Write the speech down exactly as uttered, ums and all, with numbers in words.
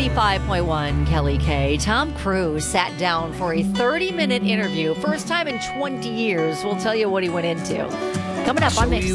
ninety-five point one Kelly K. Tom Cruise sat down for a thirty-minute interview. First time in twenty years. We'll tell you what he went into. Coming up on Mix.